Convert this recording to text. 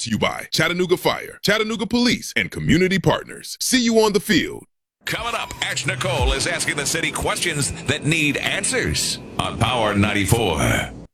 to you by Chattanooga Fire, Chattanooga Police, and community partners. See you on the field. Coming up, Ash Nicole is asking the city questions that need answers on Power 94.